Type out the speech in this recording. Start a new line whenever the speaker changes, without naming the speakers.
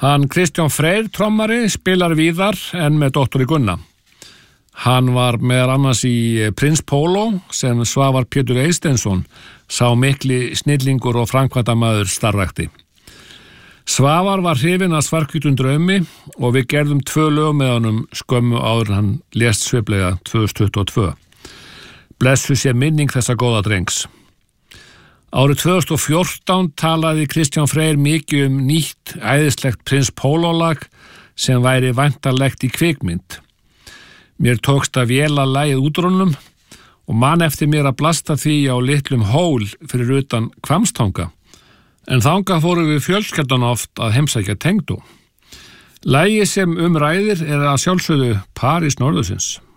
Hann Kristján Freyr trommari spilar víðar en með Dr. Gunna. Hann var meðal annars í Prins Pólo sem Svavar Pétur Eysteinsson sá mikli snillingur og framkvæmdamaður starfrækti. Svavar var hrifinn af Svarthvítum draumi og við gerðum 2 lög með honum skömmu áður en hann lést sviplega 2022. Blessu sé minning þessa góða drengs. Árið 2014 talaði Kristján Freyr mikið nýtt æðislegt Prins Pólo-lag sem væri væntanlegt í kvikmynd. Mér tókst að véla lagið útrónum og man eftir mér að blasta því á litlum hól fyrir utan Hvammstanga. En þangað fórum við fjölskyldan oft að heimsækja Tengdó. Lagið sem ræðir að sjálfsögðu París norðursins.